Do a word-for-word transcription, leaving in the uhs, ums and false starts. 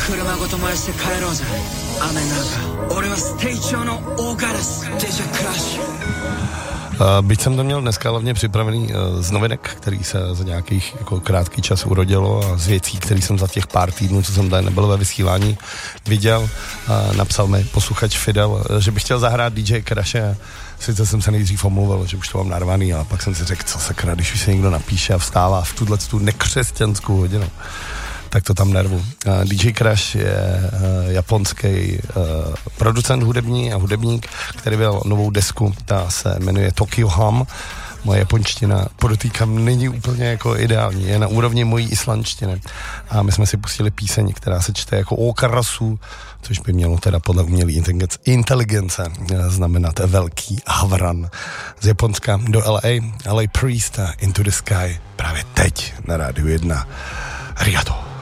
車ごと燃やして帰ろうぜ雨の中俺はステイ調の大ガラスデジャクラッシュ。 Uh, byť jsem to měl dneska hlavně připravený uh, z novinek, který se za nějakých jako krátký čas urodilo a z věcí, které jsem za těch pár týdnů, co jsem tady nebyl ve vysílání, viděl. Uh, napsal mi posluchač Fidel, uh, že bych chtěl zahrát D J Crashe. Sice jsem se nejdřív omluvil, že už to mám narvaný, ale pak jsem si řekl, co sakra, když už se někdo napíše a vstává v tuhle tu nekřesťanskou hodinu, tak to tam nervu. Uh, D J Crash je uh, japonský uh, producent hudební a hudebník, který byl novou desku, ta se jmenuje Tokyo Hum. Moje japonština, podotýkám, není úplně jako ideální, je na úrovni mojí islandštiny. A my jsme si pustili píseň, která se čte jako Okarasu, což by mělo teda podle umělé inteligence znamenat velký havran. Z Japonska do L A, L A Priest a Into the Sky právě teď na Rádiu jedna. Arigato.